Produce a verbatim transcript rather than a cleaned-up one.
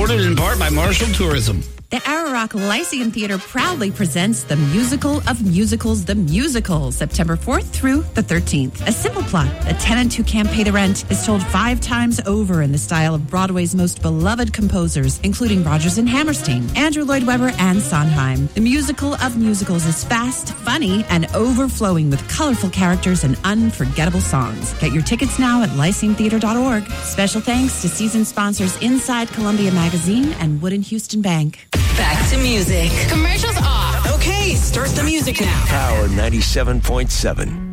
Supported in part by Marshall Tourism. The Ararock Lyceum Theater proudly presents the musical of musicals, The Musical, September fourth through the thirteenth. A simple plot. A tenant who can't pay the rent is told five times over in the style of Broadway's most beloved composers, including Rodgers and Hammerstein, Andrew Lloyd Webber, and Sondheim. The musical of musicals is fast, funny, and overflowing with colorful characters and unforgettable songs. Get your tickets now at lyceum theater dot org. Special thanks to season sponsors Inside Columbia Magazine and Wood and Houston Bank. Back to music. Commercials off. Okay, start the music now. Power ninety-seven point seven.